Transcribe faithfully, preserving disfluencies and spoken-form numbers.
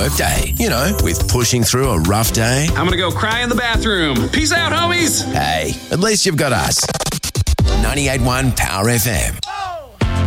workday. You know, with pushing through a rough day. I'm going to go cry in the bathroom. Peace out, homies. Hey, at least you've got us. ninety-eight point one Power F M.